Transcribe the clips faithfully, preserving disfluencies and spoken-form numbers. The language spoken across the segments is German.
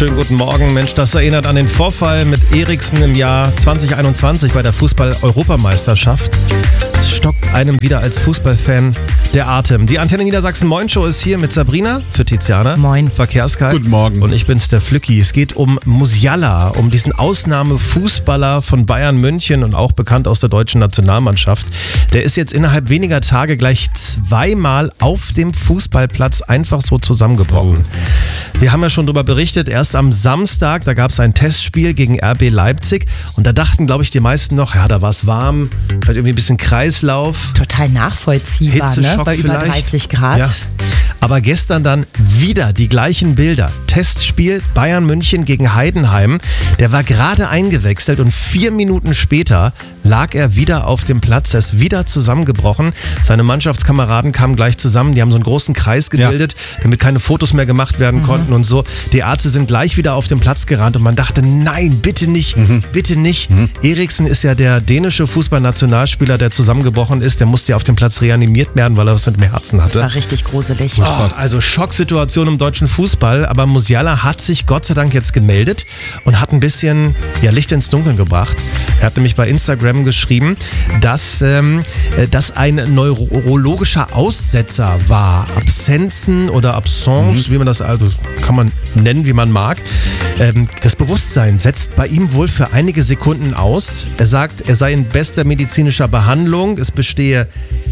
Schönen guten Morgen. Mensch, das erinnert an den Vorfall mit Eriksen im Jahr zwanzig einundzwanzig bei der Fußball-Europameisterschaft. Es stockt einem wieder als Fußballfan der Atem. Die Antenne Niedersachsen Moin Show ist hier mit Sabrina für Tiziana. Moin. Verkehrskai. Guten Morgen. Und ich bin's, der Flücki. Es geht um Musiala, um diesen Ausnahmefußballer von Bayern München und auch bekannt aus der deutschen Nationalmannschaft. Der ist jetzt innerhalb weniger Tage gleich zweimal auf dem Fußballplatz einfach so zusammengebrochen. Wir haben ja schon darüber berichtet, erst am Samstag, da gab es ein Testspiel gegen R B Leipzig und da dachten, glaube ich, die meisten noch, ja, da war es warm, vielleicht irgendwie ein bisschen Kreislauf. Total nachvollziehbar, ne? Hitzeschock Bei über vielleicht. dreißig Grad. Ja. Aber gestern dann wieder die gleichen Bilder. Testspiel Bayern München gegen Heidenheim. Der war gerade eingewechselt und vier Minuten später lag er wieder auf dem Platz. Er ist wieder zusammengebrochen. Seine Mannschaftskameraden kamen gleich zusammen. Die haben so einen großen Kreis gebildet, ja. damit keine Fotos mehr gemacht werden mhm. konnten und so. Die Ärzte sind gleich wieder auf den Platz gerannt und man dachte, nein, bitte nicht, mhm. bitte nicht. Mhm. Eriksen ist ja der dänische Fußballnationalspieler, der zusammengebrochen ist. Der musste ja auf dem Platz reanimiert werden, weil er was mit dem Herzen hatte. Das war richtig gruselig. Oh, also Schocksituation im deutschen Fußball, aber Musiala hat sich Gott sei Dank jetzt gemeldet und hat ein bisschen ja, Licht ins Dunkeln gebracht. Er hat nämlich bei Instagram geschrieben, dass ähm, das ein neurologischer Aussetzer war. Absenzen oder Absence, mhm. wie man das also kann man nennen, wie man mag. Ähm, das Bewusstsein setzt bei ihm wohl für einige Sekunden aus. Er sagt, er sei in bester medizinischer Behandlung. Es bestehe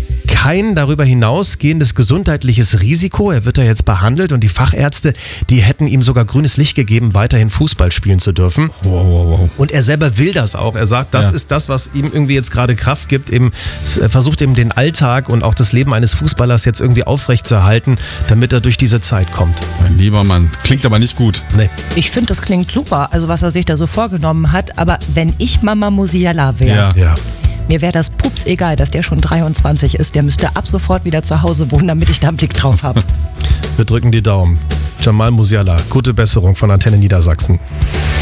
kein darüber hinausgehendes gesundheitliches Risiko. Er wird da jetzt behandelt und die Fachärzte, die hätten ihm sogar grünes Licht gegeben, weiterhin Fußball spielen zu dürfen. Wow, wow, wow. Und er selber will das auch. Er sagt, das ja. ist das, was ihm irgendwie jetzt gerade Kraft gibt. Eben, er versucht eben den Alltag und auch das Leben eines Fußballers jetzt irgendwie aufrechtzuerhalten, damit er durch diese Zeit kommt. Mein lieber Mann, klingt aber nicht gut. Nee. Ich finde, das klingt super, also was er sich da so vorgenommen hat. Aber wenn ich Mama Musiala wäre, Ja. Ja. mir wäre das pups egal, dass der schon dreiundzwanzig ist. Der müsste ab sofort wieder zu Hause wohnen, damit ich da einen Blick drauf habe. Wir drücken die Daumen. Jamal Musiala, gute Besserung von Antenne Niedersachsen.